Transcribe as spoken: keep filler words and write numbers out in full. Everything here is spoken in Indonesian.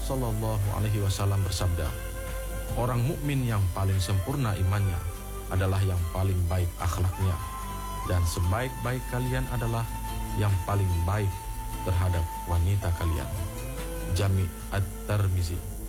Shallallahu Alaihi Wasallam bersabda, orang mukmin yang paling sempurna imannya adalah yang paling baik akhlaknya, dan sebaik-baik kalian adalah yang paling baik terhadap wanita kalian. Jami' At-Tirmizi.